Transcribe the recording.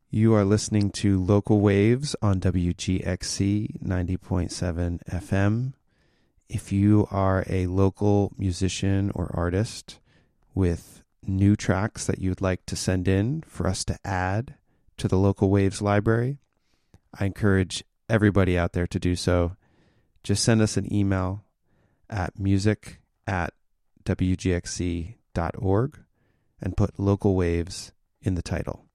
You are listening to Local Waves on WGXC 90.7 FM. If you are a local musician or artist with new tracks that you'd like to send in for us to add to the Local Waves library, I encourage everybody out there to do so. Just send us an email at music@wgxc.org and put Local Waves in the title.